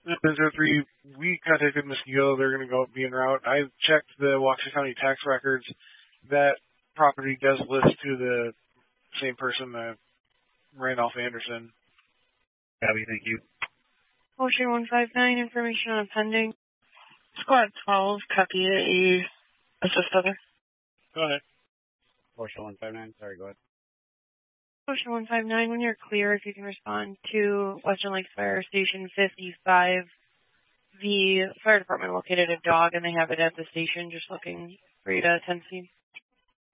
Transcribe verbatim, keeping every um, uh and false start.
zero three, we contacted Muskego. They're going to go be en route. I checked the Waukesha County tax records. That property does list to the same person, uh, Randolph Anderson. Abby, thank you. Motion one five nine, information on pending. Squad twelve, copy a assist other. Go ahead. Motion one five nine, sorry, go ahead. Motion one five nine, when you're clear, if you can respond to Western Lakes Fire Station fifty-five. The fire department located a dog and they have it at the station, just looking for you to attend scene.